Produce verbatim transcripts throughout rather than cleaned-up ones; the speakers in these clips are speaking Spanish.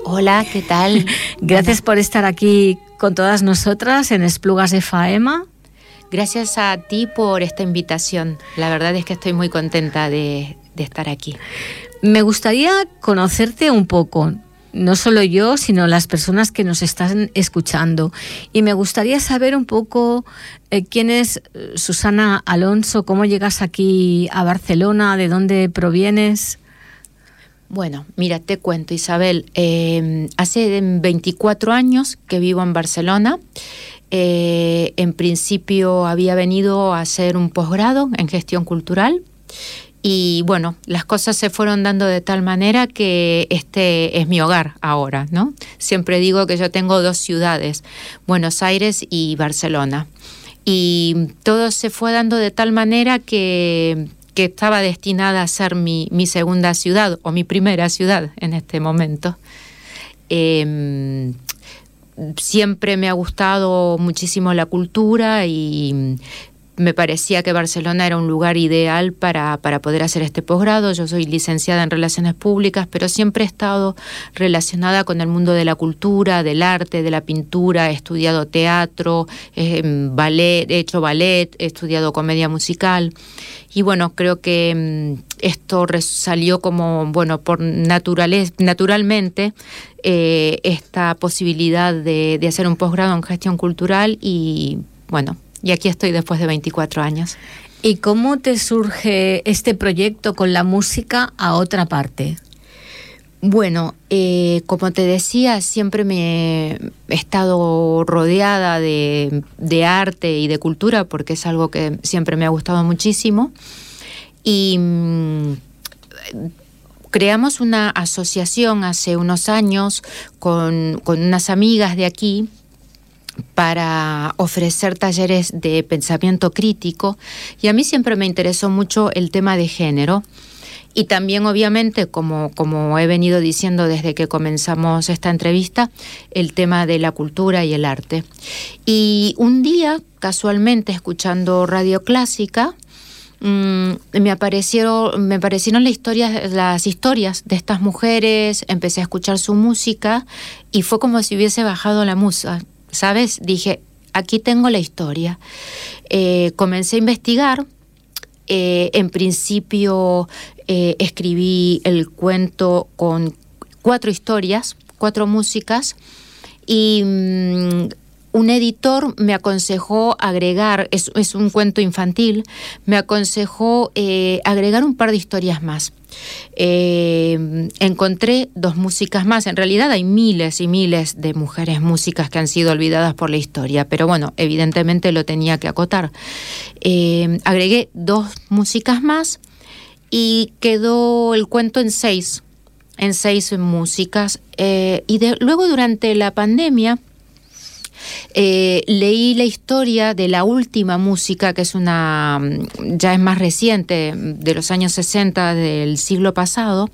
Hola, ¿qué tal? Gracias por estar aquí con todas nosotras en Esplugas de Faema. Gracias a ti por esta invitación. La verdad es que estoy muy contenta de, de estar aquí. Me gustaría conocerte un poco, no solo yo, sino las personas que nos están escuchando. Y me gustaría saber un poco eh, quién es Susana Alonso, cómo llegas aquí a Barcelona, de dónde provienes. Bueno, mira, te cuento, Isabel. Eh, hace veinticuatro años que vivo en Barcelona. Eh, en principio había venido a hacer un posgrado en gestión cultural y bueno, las cosas se fueron dando de tal manera que este es mi hogar ahora, ¿no? Siempre digo que yo tengo dos ciudades, Buenos Aires y Barcelona, y todo se fue dando de tal manera que, que estaba destinada a ser mi, mi segunda ciudad o mi primera ciudad en este momento. Eh, Siempre me ha gustado muchísimo la cultura y me parecía que Barcelona era un lugar ideal para, para poder hacer este posgrado. Yo soy licenciada en Relaciones Públicas, pero siempre he estado relacionada con el mundo de la cultura, del arte, de la pintura. He estudiado teatro, eh, ballet, he hecho ballet, he estudiado comedia musical. Y bueno, creo que mmm, esto salió como, bueno, por naturaleza, naturalmente, eh, esta posibilidad de, de hacer un posgrado en gestión cultural y, bueno, y aquí estoy después de veinticuatro años. ¿Y cómo te surge este proyecto con la música a otra parte? Bueno, eh, como te decía, siempre me he estado rodeada de, de arte y de cultura porque es algo que siempre me ha gustado muchísimo. Y mmm, creamos una asociación hace unos años con, con unas amigas de aquí para ofrecer talleres de pensamiento crítico. Y a mí siempre me interesó mucho el tema de género. Y también, obviamente, como, como he venido diciendo desde que comenzamos esta entrevista, el tema de la cultura y el arte. Y un día, casualmente, escuchando Radio Clásica, mmm, me aparecieron, me aparecieron la historia, las historias de estas mujeres, empecé a escuchar su música y fue como si hubiese bajado la musa, ¿sabes? Dije, aquí tengo la historia. Eh, comencé a investigar. Eh, en principio eh, escribí el cuento con cuatro historias, cuatro músicas, y mmm, un editor me aconsejó agregar, es, es un cuento infantil, me aconsejó eh, agregar un par de historias más. Eh, encontré dos músicas más. En realidad hay miles y miles de mujeres músicas que han sido olvidadas por la historia, pero bueno, evidentemente lo tenía que acotar. Eh, agregué dos músicas más y quedó el cuento en seis, en seis músicas. Eh, y de, luego durante la pandemia Eh, leí la historia de la última música, que es una, ya es más reciente, de los años sesenta del siglo pasado,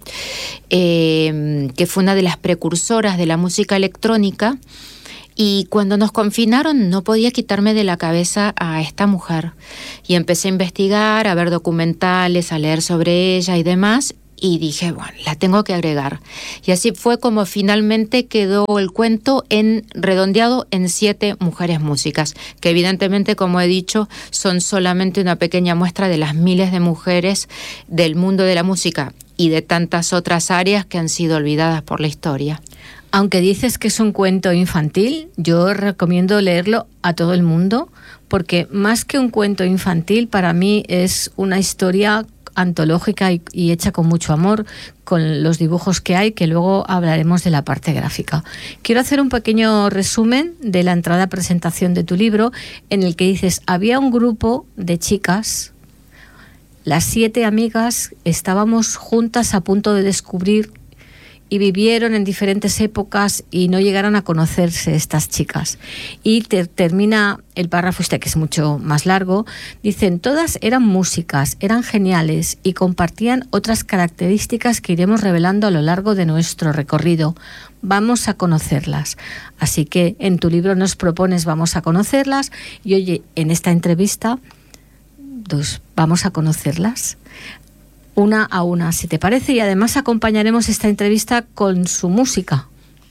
eh, que fue una de las precursoras de la música electrónica. Y cuando nos confinaron no podía quitarme de la cabeza a esta mujer. Y empecé a investigar, a ver documentales, a leer sobre ella y demás. Y dije, bueno, la tengo que agregar. Y así fue como finalmente quedó el cuento en redondeado en siete mujeres músicas, que evidentemente, como he dicho, son solamente una pequeña muestra de las miles de mujeres del mundo de la música y de tantas otras áreas que han sido olvidadas por la historia. Aunque dices que es un cuento infantil, yo recomiendo leerlo a todo el mundo, porque más que un cuento infantil, para mí es una historia antológica y, y hecha con mucho amor, con los dibujos que hay, que luego hablaremos de la parte gráfica. Quiero hacer un pequeño resumen de la entrada a presentación de tu libro, en el que dices, había un grupo de chicas, las siete amigas, estábamos juntas a punto de descubrir y vivieron en diferentes épocas y no llegaron a conocerse estas chicas. Y te, termina el párrafo este, que es mucho más largo, dicen, todas eran músicas, eran geniales y compartían otras características que iremos revelando a lo largo de nuestro recorrido. Vamos a conocerlas. Así que en tu libro nos propones vamos a conocerlas y oye, en esta entrevista pues, vamos a conocerlas una a una, si te parece, y además acompañaremos esta entrevista con su música.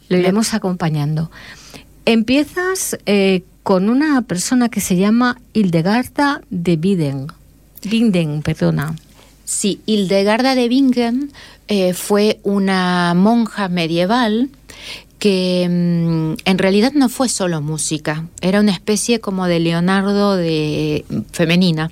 lo iremos acompañando. Empiezas eh, con una persona que se llama Hildegarda de Bingen. Bingen, perdona. Sí, Hildegarda de Bingen eh, fue una monja medieval que mmm, en realidad no fue solo música, era una especie como de Leonardo de femenina.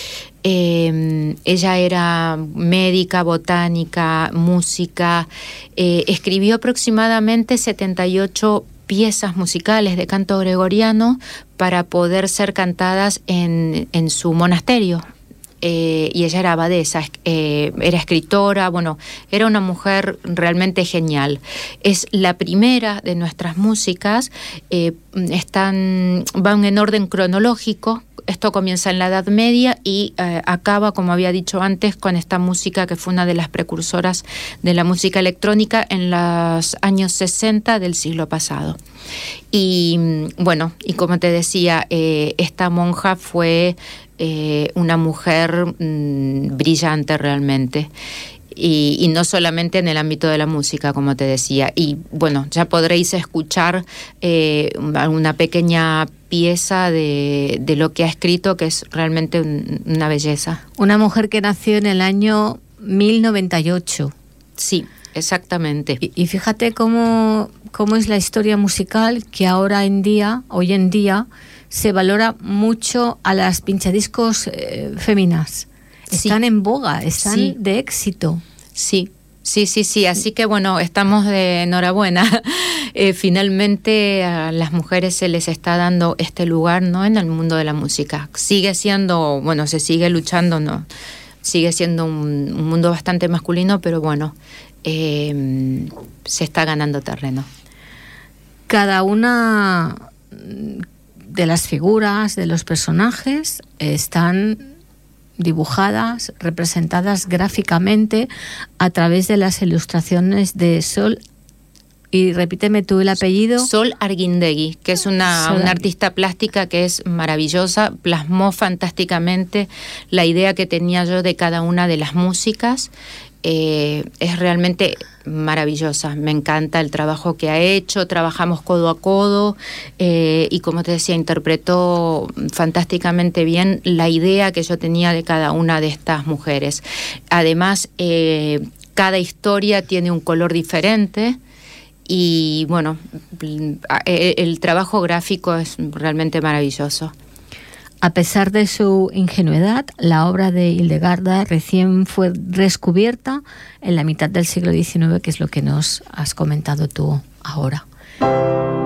Eh, ella era médica, botánica, música, eh, escribió aproximadamente setenta y ocho piezas musicales de canto gregoriano para poder ser cantadas en, en su monasterio. Eh, y ella era abadesa, eh, era escritora, bueno, era una mujer realmente genial. Es la primera de nuestras músicas, eh, están, van en orden cronológico. Esto comienza en la Edad Media y eh, acaba, como había dicho antes, con esta música que fue una de las precursoras de la música electrónica en los años sesenta del siglo pasado. Y bueno, y como te decía, eh, esta monja fue eh, una mujer mmm, brillante realmente. Y, y no solamente en el ámbito de la música, como te decía. Y bueno, ya podréis escuchar eh, una pequeña pieza de, de lo que ha escrito, que es realmente un, una belleza. Una mujer que nació en el año mil noventa y ocho. Sí, exactamente. Y, y fíjate cómo, cómo es la historia musical, que ahora en día, hoy en día, se valora mucho a las pinchadiscos eh, féminas. Están sí. en boga, están sí. de éxito. Sí, sí, sí, sí. Así que bueno, estamos de enhorabuena. Eh, finalmente a las mujeres se les está dando este lugar, ¿no?, en el mundo de la música. Sigue siendo, bueno, se sigue luchando, ¿no? Sigue siendo un, un mundo bastante masculino, pero bueno, eh, se está ganando terreno. Cada una de las figuras, de los personajes, están dibujadas, representadas gráficamente a través de las ilustraciones de Sol, y repíteme tú el apellido. Sol Arguindegui, que es una, una artista plástica que es maravillosa, plasmó fantásticamente la idea que tenía yo de cada una de las músicas. Eh, es realmente maravillosa, me encanta el trabajo que ha hecho, trabajamos codo a codo eh, y como te decía, interpretó fantásticamente bien la idea que yo tenía de cada una de estas mujeres. Además, eh, cada historia tiene un color diferente y bueno, el, el trabajo gráfico es realmente maravilloso. A pesar de su ingenuidad, la obra de Hildegarda recién fue descubierta en la mitad del siglo diecinueve, que es lo que nos has comentado tú ahora.